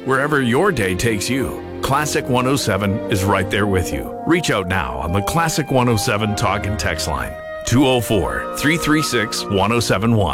Wherever your day takes you, Classic 107 is right there with you. Reach out now on the Classic 107 talk and text line, 204-336-1071.